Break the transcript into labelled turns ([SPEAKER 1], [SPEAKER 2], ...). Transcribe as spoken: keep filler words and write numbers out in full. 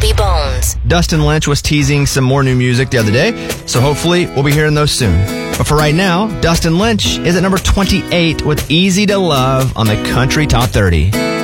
[SPEAKER 1] Heavy Bones.
[SPEAKER 2] Dustin Lynch was teasing some more new music the other day, so hopefully we'll be hearing those soon. But for right now, Dustin Lynch is at number twenty-eight with Easy to Love on the Country Top thirty.